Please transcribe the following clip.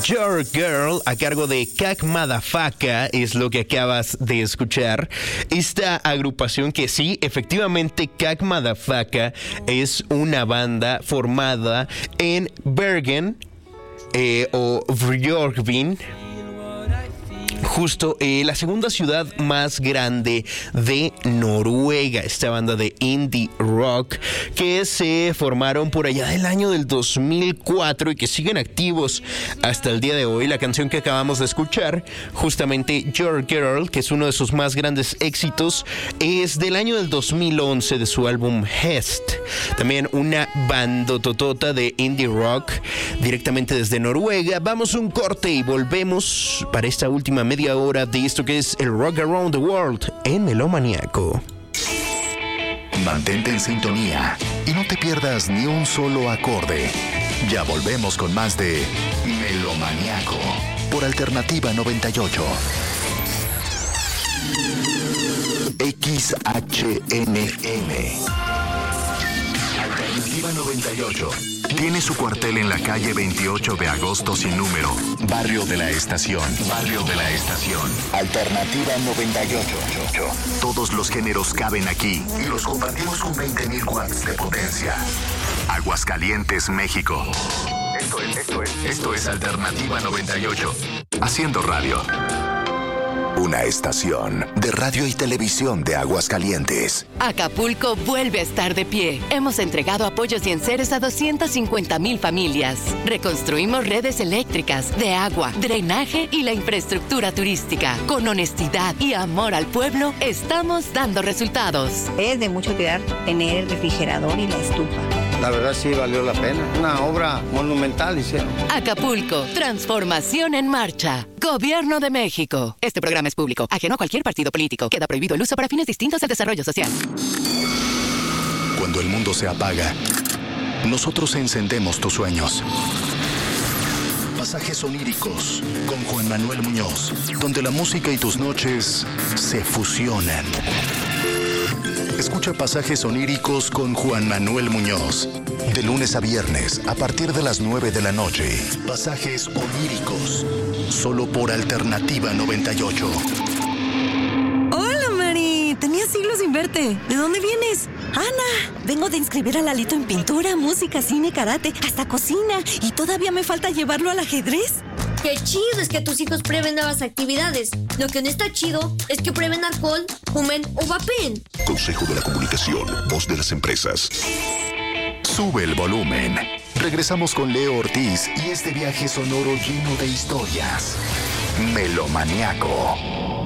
Your Girl a cargo de Kak Madafaka es lo que acabas de escuchar. Esta agrupación que sí, efectivamente Kak Madafaka es una banda formada en Bergen o Björkvin, justo la segunda ciudad más grande de Noruega. Esta banda de indie rock que se formaron por allá del año del 2004 y que siguen activos hasta el día de hoy. La canción que acabamos de escuchar, justamente Your Girl, que es uno de sus más grandes éxitos, es del año del 2011 de su álbum Hest. También una bandototota de indie rock directamente desde Noruega. Vamos a un corte y volvemos para esta última media hora de esto que es el Rock Around the World en Melomaniaco. Mantente en sintonía y no te pierdas ni un solo acorde. Ya volvemos con más de Melomaniaco por Alternativa 98. XHNM Alternativa 98 tiene su cuartel en la calle 28 de agosto sin número, Barrio de la Estación. Barrio de la Estación. Alternativa 98. Todos los géneros caben aquí y los compartimos con 20.000 watts de potencia. Aguascalientes, México. Esto es Alternativa 98. Haciendo radio. Una estación de radio y televisión de Aguascalientes. Acapulco vuelve a estar de pie. Hemos entregado apoyos y enseres a 250,000 familias. Reconstruimos redes eléctricas, de agua, drenaje y la infraestructura turística. Con honestidad y amor al pueblo, estamos dando resultados. Es de mucha utilidad tener el refrigerador y la estufa. La verdad sí valió la pena. Una obra monumental hicieron. Acapulco, transformación en marcha. Gobierno de México. Este programa es público, ajeno a cualquier partido político. Queda prohibido el uso para fines distintos al desarrollo social. Cuando el mundo se apaga, nosotros encendemos tus sueños. Pasajes oníricos con Juan Manuel Muñoz, donde la música y tus noches se fusionan. Escucha Pasajes oníricos con Juan Manuel Muñoz, de lunes a viernes a partir de las 9 de la noche. Pasajes oníricos, solo por Alternativa 98. Hola, Mari. Tenía siglos sin verte. ¿De dónde vienes? Ana, vengo de inscribir a Lalito en pintura, música, cine, karate, hasta cocina. Y todavía me falta llevarlo al ajedrez. Qué chido es que tus hijos prueben nuevas actividades. Lo que no está chido es que prueben alcohol, fumen o vapen. Consejo de la Comunicación, voz de las empresas. Sube el volumen. Regresamos con Leo Ortiz y este viaje sonoro lleno de historias. Melomaniaco.